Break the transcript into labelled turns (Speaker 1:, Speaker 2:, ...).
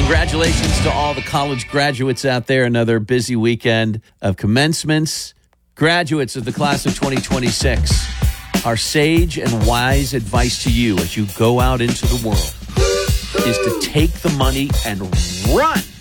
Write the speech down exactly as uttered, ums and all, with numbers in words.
Speaker 1: Congratulations to all the college graduates out there. Another busy weekend of commencements. Graduates of the class of twenty twenty-six, our sage and wise advice to you as you go out into the world is to take the money and run.